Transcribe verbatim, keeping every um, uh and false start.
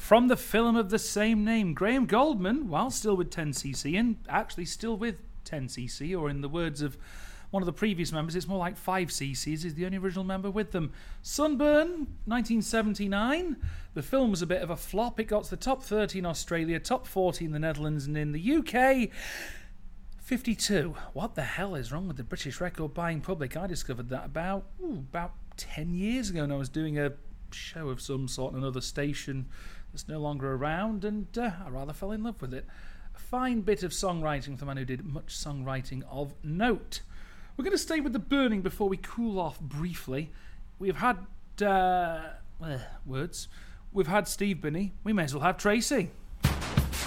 From the film of the same name, Graham Goldman, while still with ten C C, and actually still with ten C C, or in the words of one of the previous members, it's more like five C Cs, is the only original member with them. Sunburn, nineteen seventy-nine. The film was a bit of a flop. It got to the top thirty in Australia, top forty in the Netherlands, and in the U K, fifty-two. What the hell is wrong with the British record buying public? I discovered that about, ooh, about ten years ago, and I was doing a show of some sort on another station that's no longer around, and uh, I rather fell in love with it. A fine bit of songwriting from a man who did much songwriting of note. We're going to stay with the burning before we cool off briefly. We've had uh, uh, words. We've had Steve Binney. We may as well have Tracy.